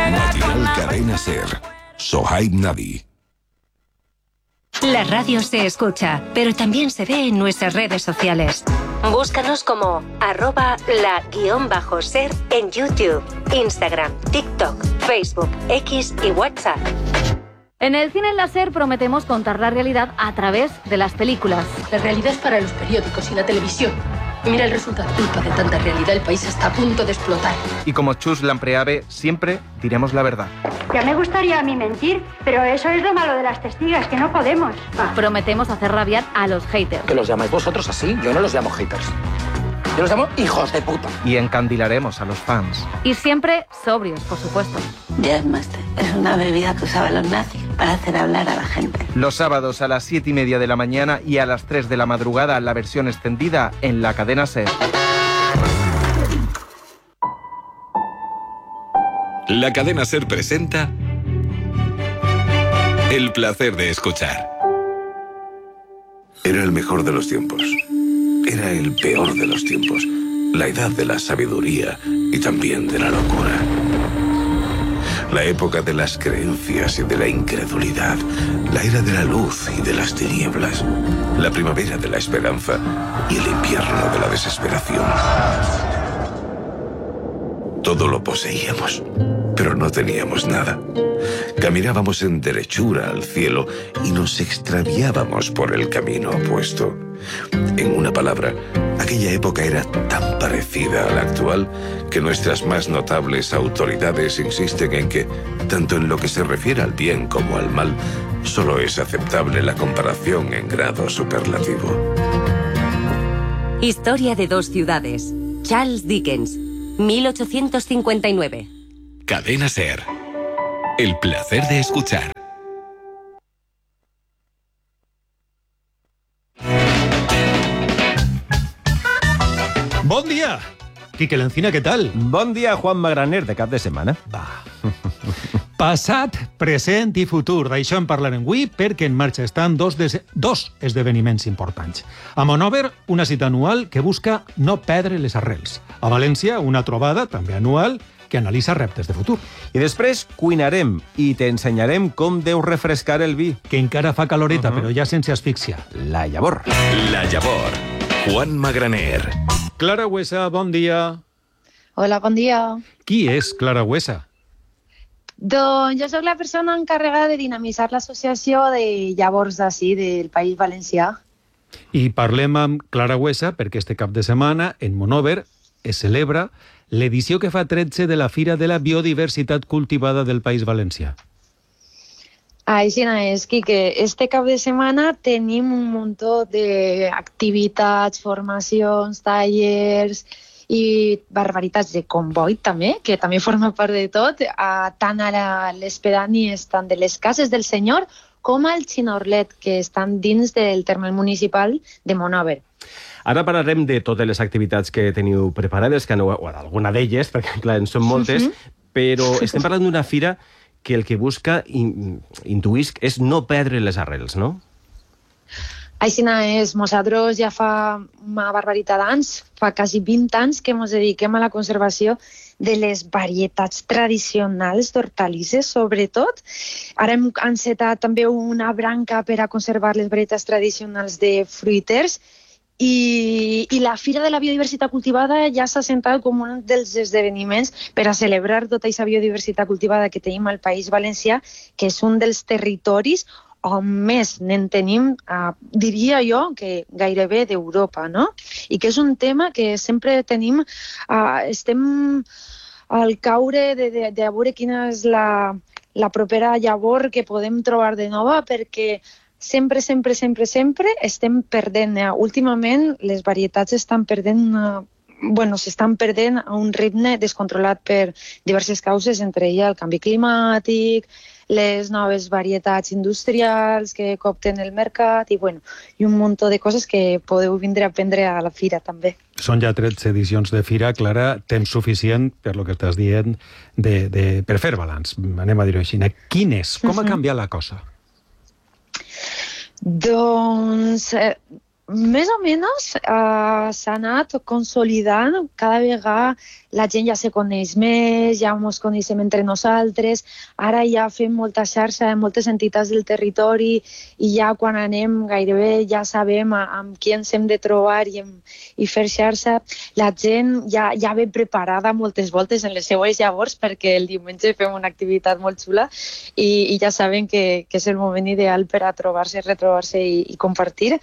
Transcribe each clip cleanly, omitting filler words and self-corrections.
Matinal Cadena Ser. Sohaib Nadi. La radio se escucha, pero también se ve en nuestras redes sociales. Búscanos como @la_ser en YouTube, Instagram, TikTok, Facebook, X y WhatsApp. En el Cine Láser prometemos contar la realidad a través de las películas. La realidad es para los periódicos y la televisión. Mira el resultado. Culpa de tanta realidad, el país está a punto de explotar. Y como Chus Lampreave, siempre diremos la verdad. Ya me gustaría a mí mentir, pero eso es lo malo de las testigas, que no podemos. Prometemos hacer rabiar a los haters. ¿Que los llamáis vosotros así? Yo no los llamo haters. Yo los llamo hijos de puta. Y encandilaremos a los fans. Y siempre sobrios, por supuesto. Jazzmaster es una bebida que usaban los nazis para hacer hablar a la gente. Los sábados a las 7:30 de la mañana y a las 3 de la madrugada la versión extendida en la cadena SER. La cadena SER presenta El placer de escuchar. Era el mejor de los tiempos. Era el peor de los tiempos. La edad de la sabiduría y también de la locura. La época de las creencias y de la incredulidad. La era de la luz y de las tinieblas. La primavera de la esperanza y el invierno de la desesperación. Todo lo poseíamos, pero no teníamos nada. Caminábamos en derechura al cielo y nos extraviábamos por el camino opuesto. En una palabra, aquella época era tan parecida a la actual que nuestras más notables autoridades insisten en que, tanto en lo que se refiere al bien como al mal, solo es aceptable la comparación en grado superlativo. Historia de dos ciudades. Charles Dickens, 1859. Cadena SER. El placer de escuchar. Bon dia! Quique Lencina, què tal? Bon dia, Juan Magraner, de cap de setmana. Va. Passat, present i futur. D'això en parlarem avui perquè en marxa estan dos esdeveniments importants. A Monòver, una cita anual que busca no perdre les arrels. A València, una trobada, també anual, que analitza reptes de futur. I després cuinarem i t'ensenyarem com deus refrescar el vi. Que encara fa caloreta, però ja sense asfíxia. La llavor. La llavor. Juan Magraner. Clara Huesa, bon dia. Hola, bon dia. Qui és Clara Huesa? Doncs jo sóc la persona encarregada de dinamitzar l'associació de llavors d'ací, del País Valencià. I parlem amb Clara Huesa perquè este cap de setmana en Monòver es celebra l'edició que fa 13 de la Fira de la Biodiversitat Cultivada del País Valencià. Així és, Quique. Este cap de setmana tenim un muntó d'activitats, formacions, tallers i barbaritats de comboi també, que també forma part de tot, tant a les pedànies tant de les Cases del Senyor com al Xinorlet, que estan dins del terme municipal de Monòver. Ara parlarem de totes les activitats que teniu preparades, que no, o alguna d'elles, perquè clar, en són moltes, però estem parlant d'una fira que el que busca, intuïsc, és no perdre les arrels, no? Així és, nosaltres ja fa una barbaritat d'anys, fa quasi 20 anys que ens dediquem a la conservació de les varietats tradicionals d'hortalisses, sobretot. Ara hem encetat també una branca per a conservar les varietats tradicionals de fruiters i la Fira de la Biodiversitat Cultivada ja s'ha sentat com un dels esdeveniments per a celebrar tota aquesta biodiversitat cultivada que tenim al País Valencià, que és un dels territoris on més n'en tenim, diria jo, que gairebé d'Europa, no? I que és un tema que sempre tenim, estem al caure de veure quina és la propera llavor que podem trobar de nova, perquè sempre estem perdent. Últimament les varietats s'estan perdent a un ritme descontrolat per diverses causes, entre elles el canvi climàtic, les noves varietats industrials que coopten el mercat i un munt de coses que podeu vindre a aprendre a la fira també. Són ja 13 edicions de fira, Clara, temps suficient per lo que estàs dient per fer balanç, anem a dir-ho així. Quin és? Com ha canviat la cosa? Doncs més o menys s'ha anat consolidant. Cada vegada la gent ja se coneix més, ja ens coneixem entre nosaltres, ara ja fem molta xarxa en moltes entitats del territori i ja quan anem gairebé ja sabem amb qui ens hem de trobar i fer xarxa. La gent ja ve preparada moltes voltes en les seues llavors perquè el diumenge fem una activitat molt xula i ja saben que és el moment ideal per a trobar-se, retrobar-se i compartir.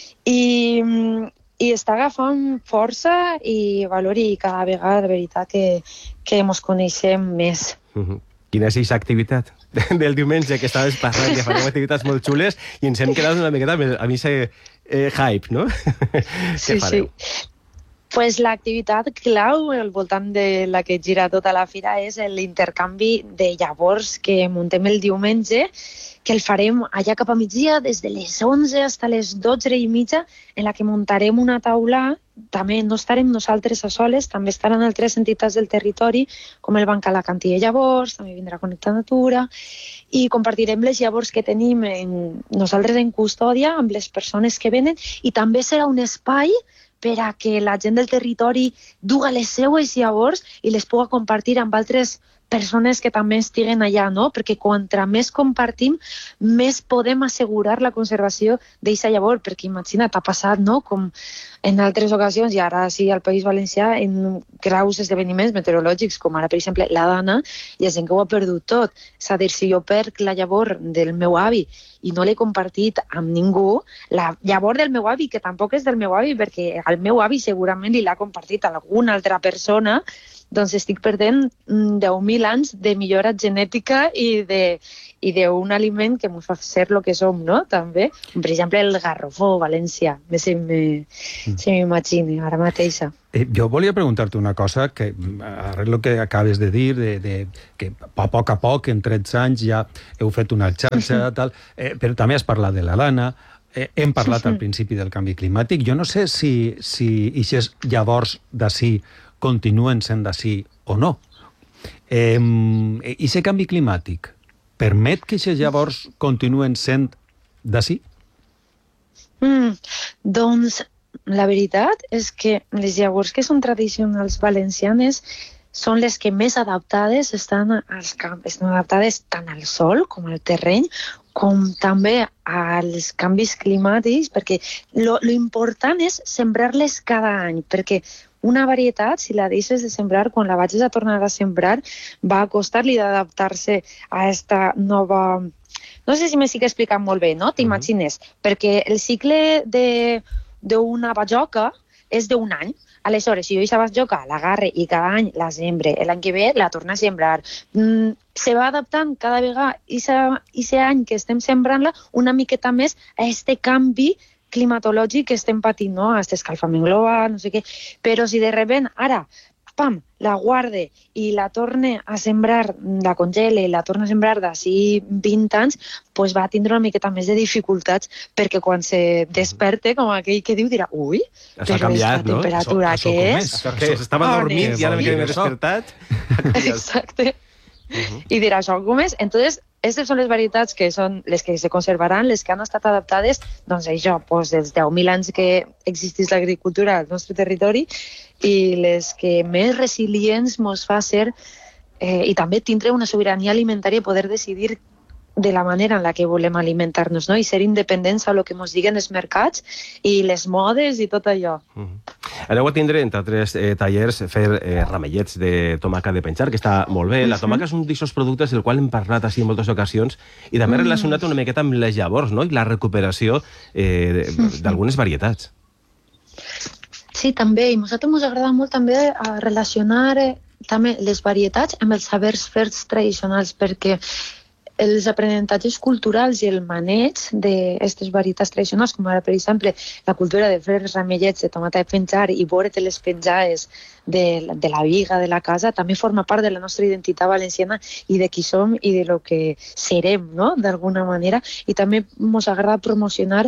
I està agafant força i valor i cada vegada, de veritat, que ens coneixem més. Quina és aquesta activitat del diumenge que estaves parlant? Ja farem activitats molt xules i ens hem quedat una miqueta a mi hype, no? Sí, sí. Pues l'activitat clau al voltant de la que gira tota la fira és l'intercanvi de llavors que muntem el diumenge, que el farem allà cap a migdia, des de les 11 fins a les 12:30, en la que muntarem una taula. També no estarem nosaltres a soles, també estaran altres entitats del territori, com el Banc Alacantí de Llavors, també vindrà Connecta Natura, i compartirem les llavors que tenim nosaltres en custòdia amb les persones que venen, i també serà un espai per a que la gent del territori duga les seues llavors i les pugui compartir amb altres persones que també estiguen allà, no? Perquè contra més compartim, més podem assegurar la conservació d'aquesta llavor, perquè imagina't, ha passat, no?, com en altres ocasions, i ara sí al País Valencià, en graus esdeveniments meteorològics, com ara, per exemple, la Dana, hi ha gent que ho ha perdut tot. És a dir, si jo perc la llavor del meu avi i no l'he compartit amb ningú, la llavor del meu avi, que tampoc és del meu avi, perquè al meu avi segurament li l'ha compartit a alguna altra persona, doncs estic perdent 10.000 anys de millora genètica i d'un aliment que ens fa ser el que som, no?, també. Per exemple, el garrofó valencià, se m'imagini ara mateixa. Jo volia preguntar-te una cosa, que arrel el que acabes de dir, que a poc, en 13 anys ja heu fet una xarxa, tal, però també has parlat de la lana, hem parlat al principi del canvi climàtic. Jo no sé si aquests llavors d'ací continuen sent d'ací o no. I aquest canvi climàtic permet que aquests llavors continuen sent d'ací? Doncs la veritat és que les llavors que són tradicionals valencianes són les que més adaptades estan als camps. Estan adaptades tant al sol com al terreny, com també als canvis climàtics, perquè lo important és sembrar-les cada any, perquè una varietat, si la deixes de sembrar, quan la vagis a tornar a sembrar, va a costar-li d'adaptar-se a esta nova... No sé si m'estic explicant molt bé, no? T'imagines? Perquè el cicle d'una bajoca és d'un any. Aleshores, si jo aquesta bajoca l'agarre i cada any la sembre, l'any que ve la torna a sembrar. Se va adaptant cada vegada, aquest any que estem sembrant-la, una miqueta més a este canvi climatològic que estem patint, no? A aquest escalfament global, no sé què. Però si de repent ara, pam, la guarde i la torne a sembrar, la congele, la torna a sembrar d'ací 20 anys, doncs va tindre una miqueta més de dificultats, perquè quan se desperte, com aquell que diu, dirà, ui, però aquesta temperatura que és... Estava dormint i ara m'he despertat. Exacte. I dirà, això com és? Entonces, aquestes són les varietats que són les que se conservaran, les que han estat adaptades, doncs això, dels 10.000 anys que existeix l'agricultura al nostre territori, i les que més resilients ens fa ser i també tindre una sobirania alimentària i poder decidir de la manera en la que volem alimentar-nos, no? I ser independents a lo que ens diguen els mercats i les modes i tot allò. Aneu a tindre, entre altres tallers, fer ramellets de tomaca de penjar, que està molt bé. La tomaca és un d'aquests productes del qual hem parlat així en moltes ocasions i també relacionat una miqueta amb les llavors, no?, i la recuperació d'algunes varietats. Sí, també. I a nosaltres ens agrada molt també relacionar també les varietats amb els sabers ferts tradicionals, perquè els aprenentatges culturals i el maneig d'aquestes varietats tradicionals, com ara, per exemple, la cultura de fer ramellets de tomata de penjar i veure les penjades de la viga de la casa, també forma part de la nostra identitat valenciana i de qui som i de lo que serem, no?, d'alguna manera. I també ens agrada promocionar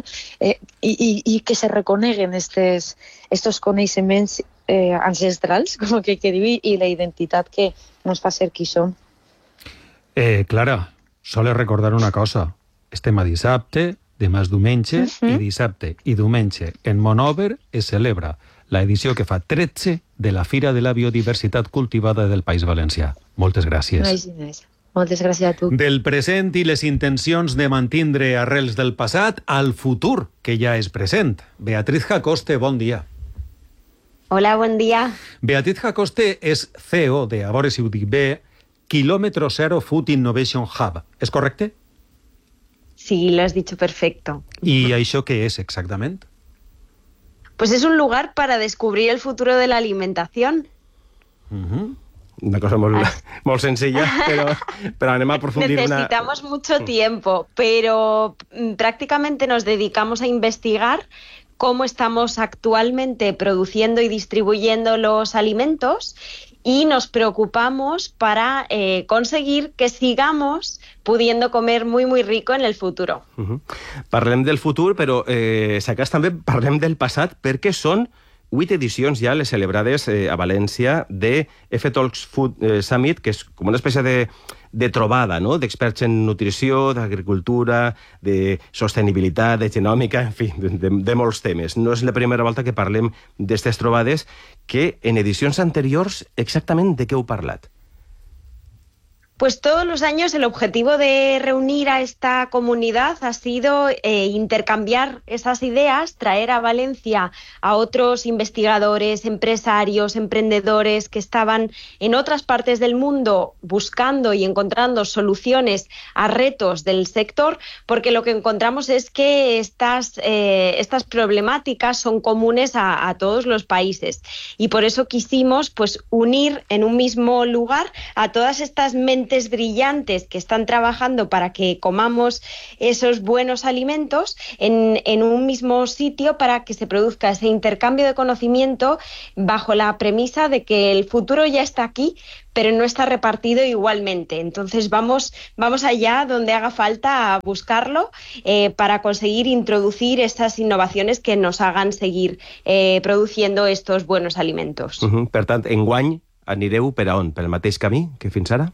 i que se reconeguen estos coneixements ancestrals, com que diu, i la identitat que ens fa ser qui som. Clara, sols recordar una cosa. Estem a dissabte, Demà és diumenge i dissabte i diumenge en Monover es celebra la edició que fa 13 de la Fira de la Biodiversitat Cultivada del País Valencià. Moltes gràcies. Moltes gràcies a tu. Del present i les intencions de mantindre arrels del passat al futur, que ja és present. Beatriz Jacoste, bon dia. Hola, bon dia. Beatriz Jacoste és CEO de, a veure si ho dic bé, Kilómetro Zero Food Innovation Hub. ¿Es correcte? Sí, lo has dicho perfecto. ¿Y això què és exactament? Pues es un lugar para descubrir el futuro de la alimentación. Una cosa molt sencilla, pero anem a aprofundir. Necesitamos mucho tiempo, pero prácticamente nos dedicamos a investigar cómo estamos actualmente produciendo y distribuyendo los alimentos y nos preocupamos para conseguir que sigamos pudiendo comer muy, muy rico en el futuro. Parlem del futur, però si acá també parlem del passat, perquè són 8 edicions ja les celebrades a València de F-Talks Food Summit, que és com una espècie de trobada, no?, d'experts en nutrició, d'agricultura, de sostenibilitat, de genòmica, en fi, de molts temes. No és la primera volta que parlem d'aquestes trobades, que en edicions anteriors exactament de què heu parlat? Pues todos los años el objetivo de reunir a esta comunidad ha sido intercambiar esas ideas, traer a Valencia a otros investigadores, empresarios, emprendedores que estaban en otras partes del mundo buscando y encontrando soluciones a retos del sector, porque lo que encontramos es que estas problemáticas son comunes a todos los países. Y por eso quisimos pues unir en un mismo lugar a todas estas mentes brillantes que están trabajando para que comamos esos buenos alimentos en un mismo sitio para que se produzca ese intercambio de conocimiento bajo la premisa de que el futuro ya está aquí, pero no está repartido igualmente. Entonces vamos allá donde haga falta a buscarlo para conseguir introducir estas innovaciones que nos hagan seguir produciendo estos buenos alimentos. Per tant, enguany anireu per a on? Per el mateix camí que fins ara?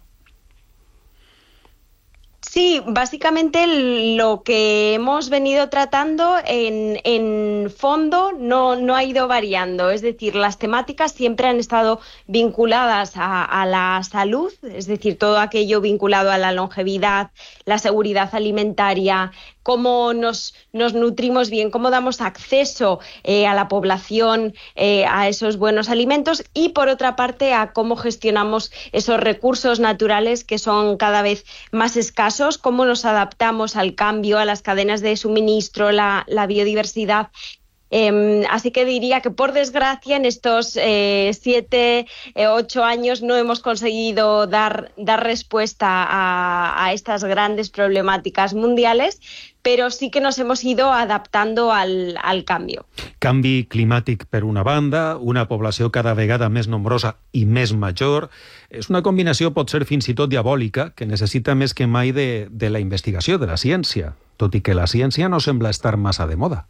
Sí, básicamente lo que hemos venido tratando en fondo no ha ido variando. Es decir, las temáticas siempre han estado vinculadas a la salud, es decir, todo aquello vinculado a la longevidad, la seguridad alimentaria, cómo nos nutrimos bien, cómo damos acceso a la población a esos buenos alimentos y, por otra parte, a cómo gestionamos esos recursos naturales que son cada vez más escasos, cómo nos adaptamos al cambio, a las cadenas de suministro, la biodiversidad. Así que diría que, por desgracia, en estos 7, 8 años no hemos conseguido dar respuesta a estas grandes problemáticas mundiales, però sí que nos hemos ido adaptando al canvi. Canvi climàtic per una banda, una població cada vegada més nombrosa i més major. És una combinació, pot ser fins i tot diabòlica, que necessita més que mai de la investigació, de la ciència, tot i que la ciència no sembla estar massa de moda.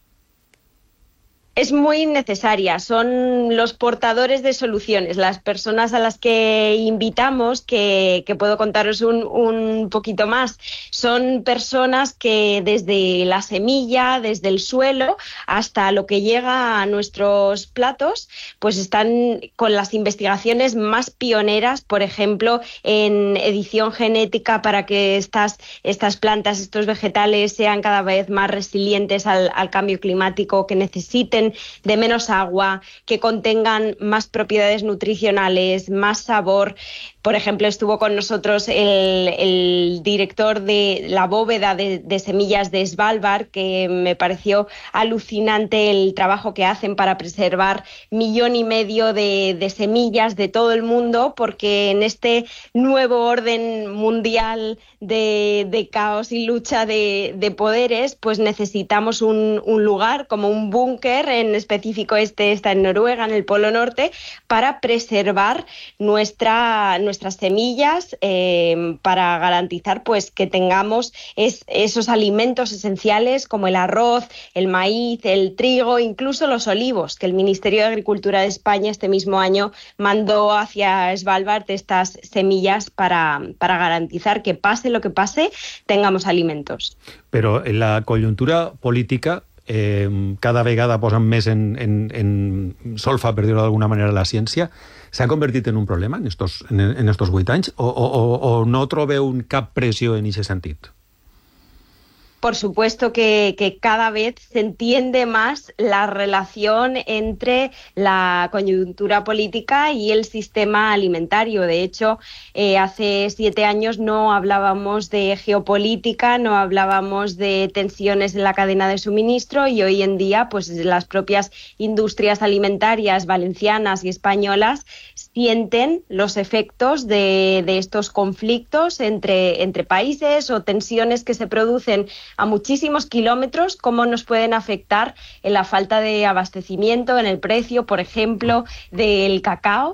Es muy necesaria, son los portadores de soluciones, las personas a las que invitamos, que puedo contaros un poquito más, son personas que desde la semilla, desde el suelo, hasta lo que llega a nuestros platos, pues están con las investigaciones más pioneras, por ejemplo, en edición genética para que estas plantas, estos vegetales sean cada vez más resilientes al cambio climático, que necesiten de menos agua, que contengan más propiedades nutricionales, más sabor. Por ejemplo, estuvo con nosotros el director de la bóveda de semillas de Svalbard, que me pareció alucinante el trabajo que hacen para preservar 1,5 millones de semillas de todo el mundo, porque en este nuevo orden mundial de caos y lucha de poderes, pues necesitamos un lugar como un búnker, en específico está en Noruega, en el Polo Norte, para preservar nuestra nuestras semillas para garantizar pues que tengamos esos alimentos esenciales como el arroz, el maíz, el trigo, incluso los olivos, que el Ministerio de Agricultura de España este mismo año mandó hacia Svalbard estas semillas para garantizar que pase lo que pase, tengamos alimentos. Però la conjuntura política cada vegada posen més en solfa, per dir-ho d'alguna manera, la ciència. S'ha convertit en un problema en estos 8 anys o no trobeu cap pressió en aquest sentit? Por supuesto que cada vez se entiende más la relación entre la coyuntura política y el sistema alimentario. De hecho, hace 7 años no hablábamos de geopolítica, no hablábamos de tensiones en la cadena de suministro y hoy en día pues las propias industrias alimentarias valencianas y españolas sienten los efectos de estos conflictos entre países o tensiones que se producen a muchísimos kilómetros, cómo nos pueden afectar en la falta de abastecimiento, en el precio, por ejemplo, del cacao.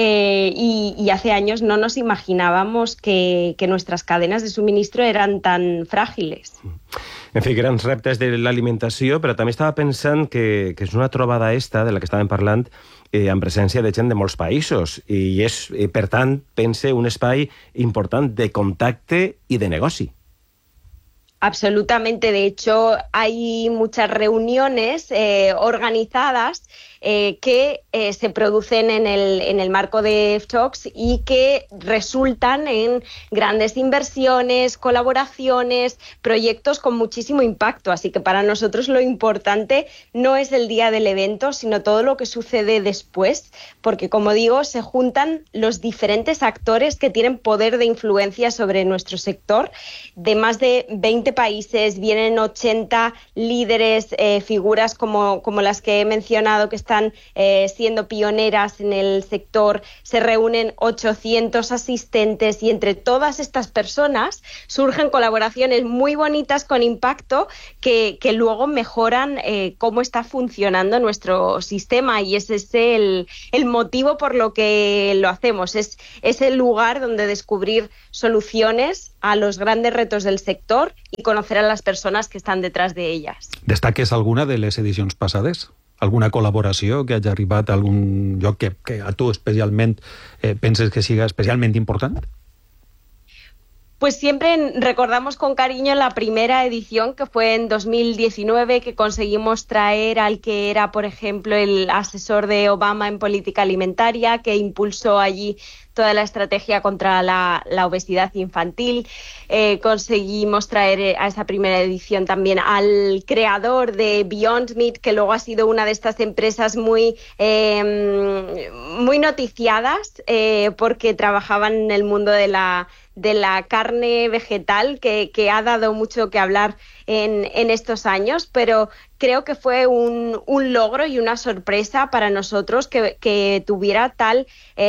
Y hace años no nos imaginábamos que nuestras cadenas de suministro eran tan frágiles. En fi, grans reptes de l'alimentació, però també estava pensant que és una trobada esta, de la que estàvem parlant, en presència de gent de molts països, i és, per tant, pense, un espai important de contacte i de negoci. Absolutamente. De hecho, hay muchas reuniones organizadas que se producen en el marco de F-Talks y que resultan en grandes inversiones, colaboraciones, proyectos con muchísimo impacto. Así que para nosotros lo importante no es el día del evento, sino todo lo que sucede después, porque, como digo, se juntan los diferentes actores que tienen poder de influencia sobre nuestro sector. De más de 20 países vienen 80 líderes, figuras como las que he mencionado que están siendo pioneras en el sector. Se reúnen 800 asistentes y entre todas estas personas surgen colaboraciones muy bonitas con impacto que luego mejoran cómo está funcionando nuestro sistema, y ese es el motivo por lo que lo hacemos. Es el lugar donde descubrir soluciones a los grandes retos del sector y conocer a las personas que están detrás de ellas. Destaques alguna de les edicions passades? Alguna col·laboració que hagi arribat a algun lloc que a tu especialment penses que siga especialment important? Pues siempre recordamos con cariño la primera edición, que fue en 2019, que conseguimos traer al que era, por ejemplo, el asesor de Obama en política alimentaria, que impulsó allí toda la estrategia contra la obesidad infantil. Conseguimos traer a esa primera edición también al creador de Beyond Meat, que luego ha sido una de estas empresas muy noticiadas porque trabajaban en el mundo de la carne vegetal, que ha dado mucho que hablar en estos años, pero creo que fue un logro y una sorpresa para nosotros que tuviera tal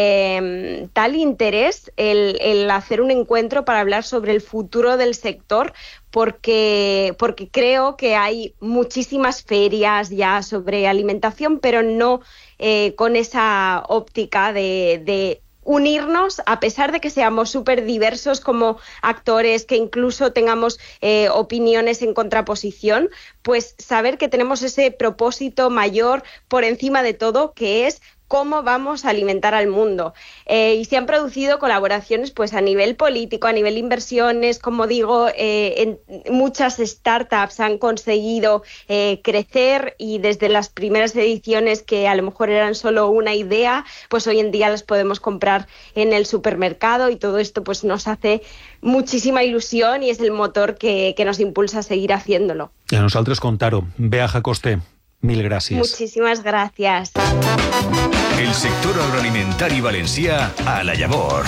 interés el hacer un encuentro para hablar sobre el futuro del sector, porque creo que hay muchísimas ferias ya sobre alimentación, pero no con esa óptica de unirnos, a pesar de que seamos súper diversos como actores, que incluso tengamos opiniones en contraposición, pues saber que tenemos ese propósito mayor por encima de todo, que es cómo vamos a alimentar al mundo. Y se han producido colaboraciones pues a nivel político, a nivel inversiones, como digo, muchas startups han conseguido crecer, y desde las primeras ediciones, que a lo mejor eran solo una idea, pues hoy en día las podemos comprar en el supermercado, y todo esto pues nos hace muchísima ilusión y es el motor que nos impulsa a seguir haciéndolo. I a nosaltres contar-ho. Bea Jacosté, mil gràcies. Muchísimas gracias. El sector agroalimentari valencià a La Llavor.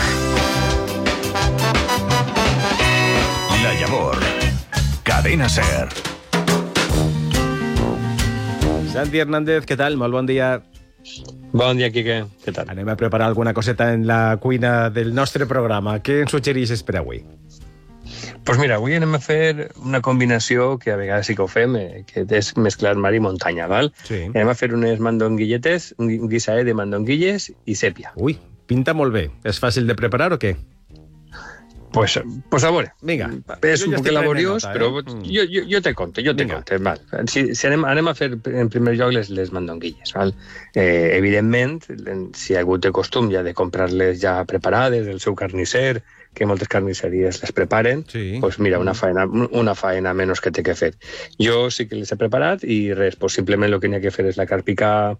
La Llavor. Cadena SER. Santi Hernández, què tal? Molt bon dia. Bon dia, Quique. Què tal? Anem a preparar alguna coseta en la cuina del nostre programa. Què ens suggereixes per avui? Doncs mira, avui anem a fer una combinació que a vegades sí que ho fem, que és mesclar mar i muntanya, val? Sí. Anem a fer unes mandonguilletes, un guissaet de mandonguilles i sèpia. Ui, Pinta molt bé. És fàcil de preparar o què? Pues a veure. Vinga. És un poc laboriós, però jo te conto. Val. Si anem a fer, en primer lloc, les mandonguilles. Val? Evidentment, si ha hagut de costum ja de comprar-les ja preparades del seu carnisser, que moltes carnisseries les preparen, doncs mira, una faena menys que té que fer. Jo sí que les he preparat i res, doncs simplement el que n'hi ha que fer és la carpicar,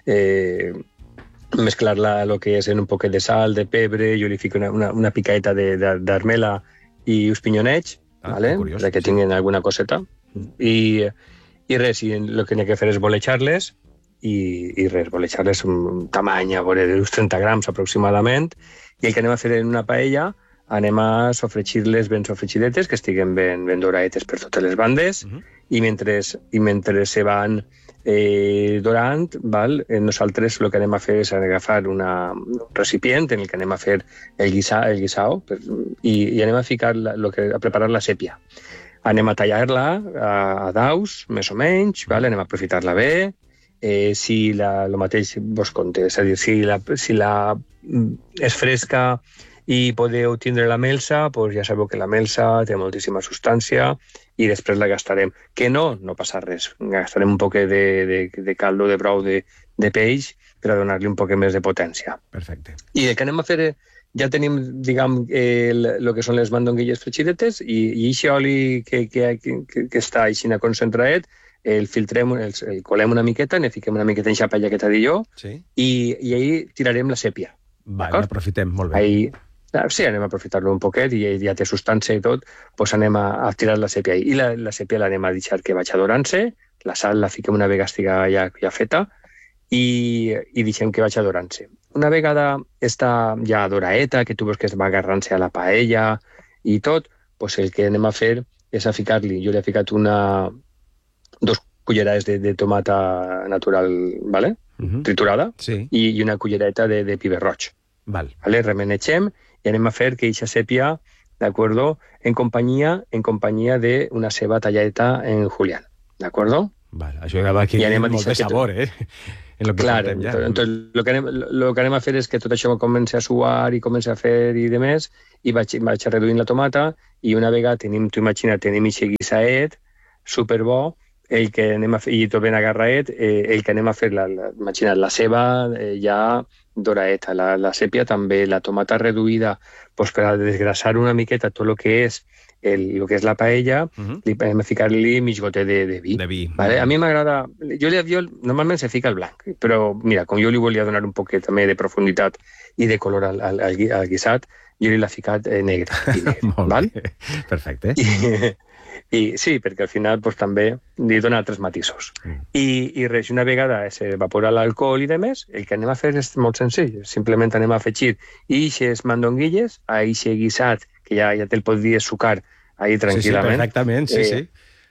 mesclar-la el que és en un poquet de sal, de pebre, jo li fico una picaeta d'armela i uns pinyonets, perquè tinguin alguna coseta, i res, el que n'hi ha que fer és bolejar-les, i res, bolejar-les un tamany, a veure, d'uns 30 grams aproximadament, i el que anem a fer en una paella, anem a sofregir-les ben sofregidetes, que estiguen ben doraetes per totes les bandes, i mentre se van dorant, nosaltres el que anem a fer és agafar un recipient en el que anem a fer el guisao i anem a ficar a preparar la sèpia. Anem a tallar-la a daus, més o menys, anem a aprofitar-la bé, si el mateix vos conté, és a dir, si és fresca i podeu tindre la melsa, doncs ja sabeu que la melsa té moltíssima substància i després la gastarem. Que no passa res. Gastarem un poc de caldo, de brou de peix per a donar-li un poc més de potència. Perfecte. I el que anem a fer, ja tenim, diguem, el que són les mandonguilles fregidetes i aquest oli que està així concentradet, el filtrem, el colem una miqueta, ne fiquem una miqueta en xapalla que t'ha dit jo, i ahí tirarem la sèpia. L'aprofitem, molt bé. Sí, anem a aprofitar-lo un poquet i ja té substància i tot, doncs anem a tirar la sèpia. I la sèpia l'anem a deixar que vagi adorant-se, la sal la fiquem una vegada estiga ja feta i deixem que vagi adorant-se. Una vegada està ja adoraeta, que tu veus que es va agarrant-se a la paella i tot, doncs el que anem a fer és a ficar-li, jo li he ficat 2 cullerades de tomata natural, triturada, i una cullereta de piber roig. Remenegem i anem a fer que eixa sèpia, d'acord, en companyia d'una ceba talladeta en julián, d'acord? Això acaba aquí molt de sabor, en lo que portem ja. Entonces, lo que anem a fer és que tot això comença a suar i comença a fer i demés, i vaig reduint la tomata, i una vegada tenim aquest guisaet superbo, el que anem a fer, i tot ben agarraet, el que anem a fer, imagina't, la ceba ja doraeta, la sèpia també, la tomata reduïda, doncs per a desgrassar una miqueta tot el que és la paella, li anem a ficar-li mig gotet de vi. A mi m'agrada, jo normalment se fica el blanc, però mira, com jo li volia donar un poquet també de profunditat i de color al guisat, jo li l'he ficat negre. Molt bé, perfecte. I sí, perquè al final doncs, també li dona altres matisos. I res, una vegada s'evapora l'alcohol i demés, el que anem a fer és molt senzill. Simplement anem a afegir ixes mandonguilles a ixe guisat, que ja te'l podries sucar ahí tranquil·lament. Sí, perfectament, sí.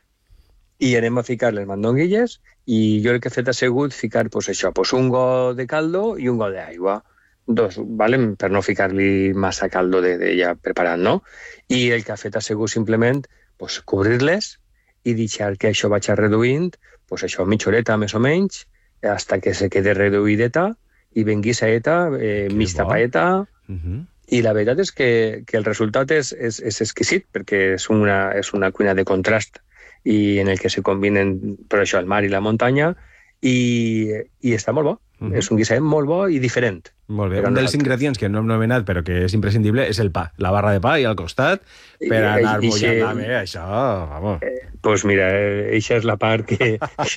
I anem a ficar les mandonguilles i jo el que he fet ha sigut ficar un got de caldo i un got d'aigua. 2, per no ficar-li massa caldo ja preparat, no? I el que ha fet ha sigut simplement cobrir-les i deixar que això vagi reduint, mitja horeta més o menys, fins que se quede reduïdeta i ben guisaeta, mig tapaeta, i la veritat és que el resultat és exquisit, perquè és una cuina de contrast i en el que se combinen per això el mar i la muntanya, i està molt bo. És un guisaet molt bo i diferent. Molt bé. Un dels ingredients que no hem nomenat però que és imprescindible és el pa. La barra de pa i al costat per anar mullant bé, això, vamos. Doncs mira, això és la part que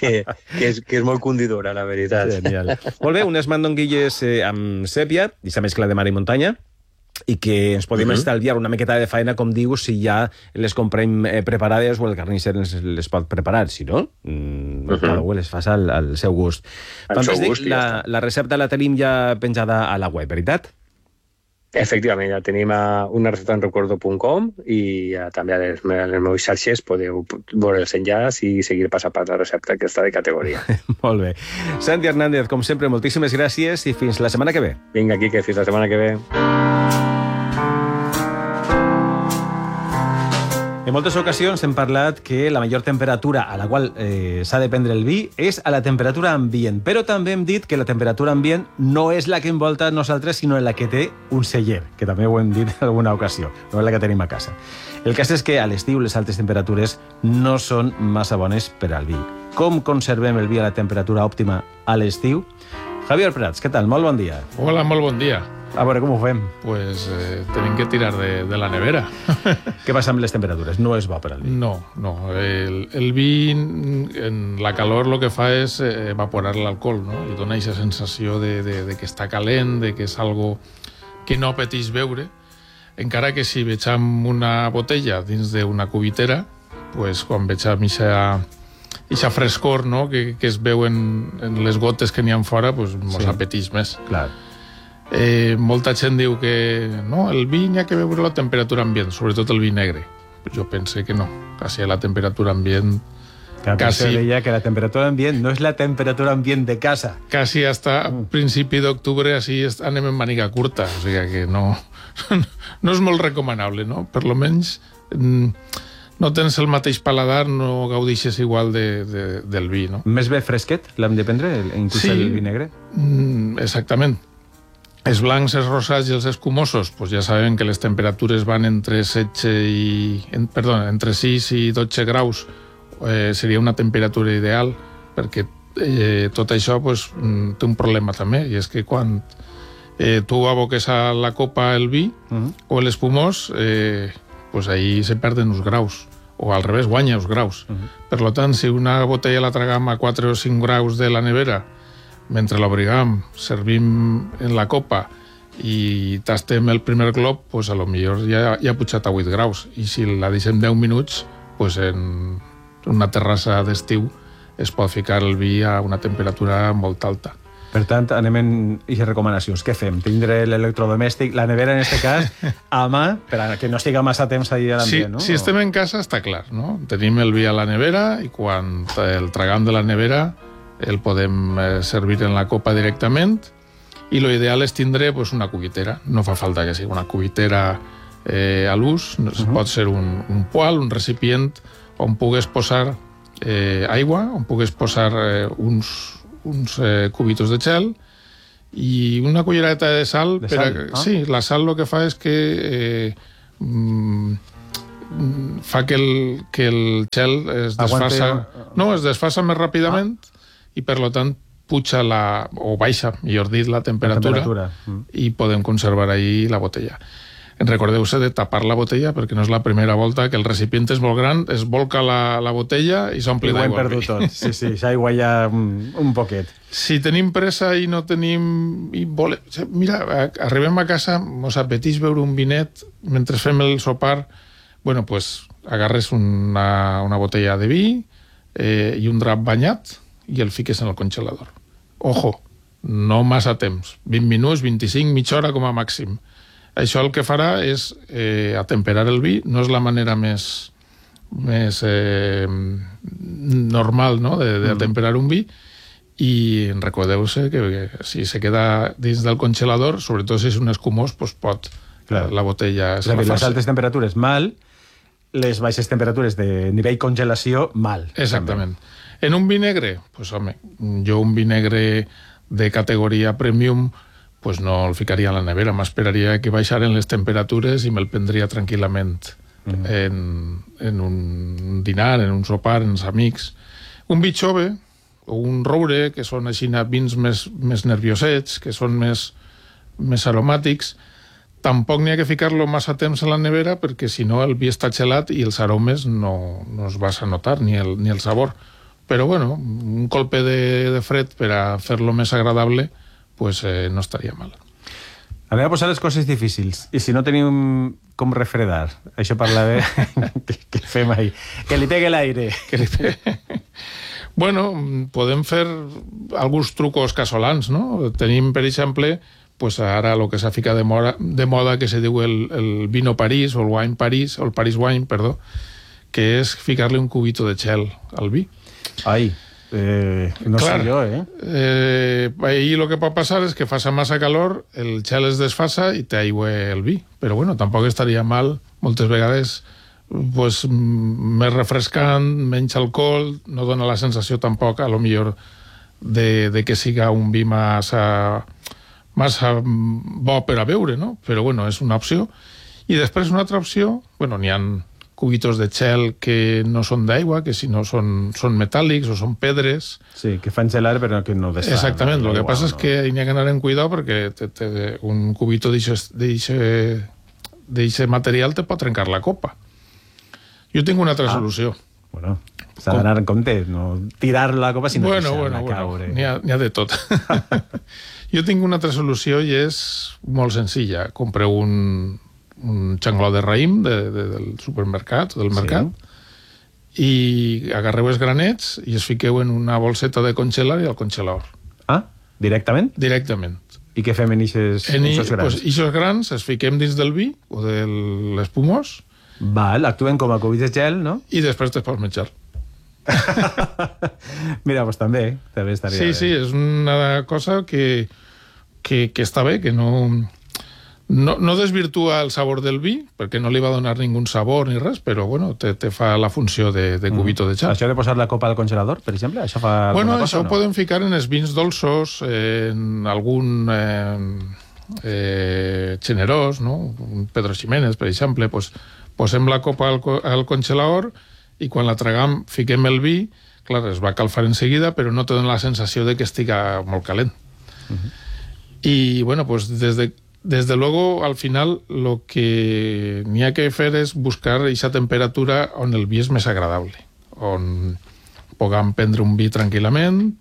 és molt condidora, la veritat. Genial. Molt bé, unes mandonguilles amb sèpia, aquesta mescla de mar i muntanya, i que ens podem estalviar una miqueta de feina, com dius, si ja les comprem preparades o el carnisser les pot preparar. Si no, cada un les fa al seu gust. Fantàstic, la recepta la tenim ja penjada a la web, veritat? Efectivament, ja tenim una recepta en recuerdo.com i també a les meves xarxes podeu veure els enllaç i seguir pas a pas la recepta que està de categoria. Molt bé. Santi Hernández, com sempre, moltíssimes gràcies i fins la setmana que ve. Vinga, Quique, fins la setmana que ve. En moltes ocasions hem parlat que la millor temperatura a la qual s'ha de prendre el vi és a la temperatura ambient, però també hem dit que la temperatura ambient no és la que envolta nosaltres, sinó la que té un celler, que també ho hem dit en alguna ocasió, no és la que tenim a casa. El cas és que a l'estiu les altes temperatures no són massa bones per al vi. Com conservem el vi a la temperatura òptima a l'estiu? Javier Prats, què tal? Molt bon dia. Hola, molt bon dia. A veure, com ho fem? Pues tenim que tirar de la nevera. Què passa amb les temperatures? No és bo per al vi. No. El vi, en la calor, el que fa és evaporar l'alcohol, no? I dona aquesta sensació de que està calent, de que és algo que no apeteix beure, encara que si vegem una botella dins d'una cubitera, pues, quan vegem aquesta frescor, no? que es veu en les gotes que n'hi ha fora, pues, mos apeteix més. Clar. Molta gent diu que no, el vi n'hi ha que beure a la temperatura ambient, sobretot el vi negre. Jo pense que no, quasi a la temperatura ambient... Quasi deia que la temperatura ambient no és la temperatura ambient de casa. Quasi hasta principi d'octubre així anem en màniga curta, o sigui que no és molt recomanable, no? Per lo menys no tens el mateix paladar, no gaudixes igual del vi, no? Més bé fresquet l'hem de prendre, inclús el vi negre? Exactament. Els blancs, els rosats i els escumosos, pues ja sabem que les temperatures van entre 6 i 12 graus. Seria una temperatura ideal, perquè tot això pues, té un problema també, i és que quan tu aboques a la copa el vi o l'espumós, pues ahí se perden uns graus, o al revés, guanya uns graus. Per tant, si una botella la tragam a 4 o 5 graus de la nevera, mentre l'obrigam, servim en la copa i tastem el primer glob, pues a lo millor ja ha pujat a 8 graus. I si la deixem 10 minuts, pues en una terrassa d'estiu es pot ficar el vi a una temperatura molt alta. Per tant, anem en aquestes recomanacions. Què fem? Tindre l'electrodomèstic, la nevera en aquest cas, a mà, per que no estiga massa temps allà a l'ambient, no? Si estem en casa, està clar, no? Tenim el vi a la nevera i quan el tragam de la nevera el podem servir en la copa directament i lo ideal és tindre pues, una cubitera. No fa falta que sigui una cubitera a l'ús, pot ser un poal, un recipient on pugues posar aigua, on pugues posar uns cubitos de gel i una cullereta de sal. Sí, la sal el que fa és que fa que el gel es desfasa més ràpidament i per tant puja o baixa, millor dit, la temperatura. I podem conservar ahí la botella. Recordeu-se de tapar la botella perquè no és la primera volta que el recipient és molt gran, es volca la botella i s'ompli d'aigua. I ho hem perdut tot. Sí, s'aigua ja un poquet. Si tenim pressa i no tenim... Mira, arribem a casa, mos apeteix beure un vinet mentre fem el sopar, bueno, pues agarres una botella de vi i un drap banyat i el fiques en el congelador. Ojo, no massa temps, 20 minuts, 25, mitja hora com a màxim. Això el que farà és atemperar el vi, no és la manera més normal, no?, de atemperar un vi, i recordeu-se que si se queda dins del congelador, sobretot si és un escumós, pues pot, la botella... Les altes temperatures, mal, les baixes temperatures de nivell congelació, mal. Exactament. En un vi negre, pues home, jo un vi negre de categoria premium pues no el ficaria a la nevera, m'esperaria que baixaren les temperatures i me'l prendria tranquil·lament en un dinar, en un sopar, en els amics. Un vi jove o un roure, que són així vins més nerviosets, que són més aromàtics, tampoc n'hi ha que ficar-lo massa temps a la nevera perquè si no el vi està gelat i els aromes no es vas a notar, ni el sabor. Però bueno, un colpe de fred per a fer-lo més agradable pues no estaria mal. Anem a posar les coses difícils. I si no tenim com refredar, això parla de... Què fem ahí? Que li pegue l'aire. Bueno, podem fer alguns trucos casolans, no? Tenim, per exemple, pues ara el que s'ha ficat de moda que se diu el vino París, o el wine París, o el Paris wine, perdó, que és ficar-li un cubito de gel al vi. Ai, no sé jo, Ahí lo que pot passar és que faça massa calor, el gel es desfasa i t'aigua el vi. Però bueno, tampoc estaria mal moltes vegades pues, més refrescant, menys alcohol, no dona la sensació tampoc, a lo millor, de que siga un vi massa bo per a beure, no? Però, bueno, és una opció. I després una altra opció, bueno, n'hi ha cubitos de gel que no són d'aigua, que si no són metàl·lics o són pedres. Sí, que fan gelar però que no desfan. Exactament, el que passa és que hi ha que anar en cuidado perquè un cubito d'eixe material te pot trencar la copa. Jo tinc una altra solució. Bueno, s'ha d'anar en compte, no tirar la copa sinó deixar-la caure. N'hi ha de tot. Jo tinc una altra solució i és molt senzilla. Compreu un xangló de raïm del supermercat, del mercat, i agarreu els granets i es fiqueu en una bolseta de congelar i al congelador. Ah, directament? Directament. I què fem en ixos grans? Pues ixos grans els fiquem dins del vi o de l'espumós. Val, actuen com a cubits de gel, no? I després te pots menjar. Mira, doncs també estaria bé. Sí, és una cosa que està bé, que no desvirtua el sabor del vi, perquè no li va donar ningú sabor ni res, però bueno, te fa la funció de cubito de gel. Això de posar la copa al congelador, per exemple, això fa alguna cosa? Això ho podem ficar en els vins dolços, en algun generós, no? Un Pedro Ximénez, per exemple, posem la copa al congelador i quan la tragam fiquem el vi, clar, es va calfar en seguida, però no te dona la sensació de que estiga molt calent. Y bueno, pues desde luego, al final, lo que n'hi ha que fer és buscar aquesta temperatura on el vi és més agradable, on puguem prendre un vi tranquil·lament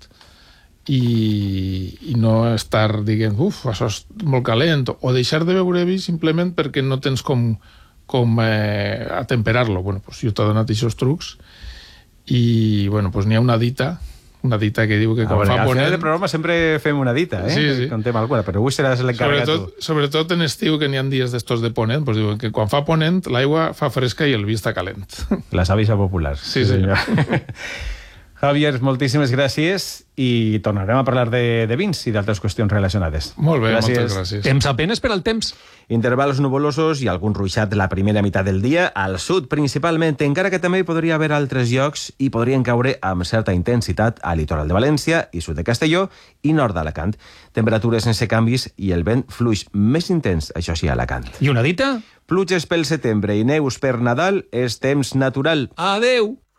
i no estar dient, això és molt calent, o deixar de beure vi simplement perquè no tens com atemperar-lo. Bueno, pues jo t'he donat aquests trucs i, bueno, pues n'hi ha una dita que diu que quan fa ponent... Al final del programa sempre fem una dita, Sí. Contem alguna, però avui seràs l'encarregat tu. Sobretot en estiu, que n'hi ha dies d'estos de ponent, pues diuen que quan fa ponent l'aigua fa fresca i el vi està calent. La sàvisa popular. Sí, senyor. Javier, moltíssimes gràcies i tornarem a parlar de vins i d'altres qüestions relacionades. Molt bé, moltes gràcies. Temps apenes per al temps. Intervals nuvolosos i algun ruixat la primera meitat del dia, al sud principalment, encara que també hi podria haver altres llocs i podrien caure amb certa intensitat al litoral de València i sud de Castelló i nord d'Alacant. Temperatures sense canvis i el vent fluix més intens, això sí, a Alacant. I una dita? Pluges pel setembre i neus per Nadal és temps natural. Adeu!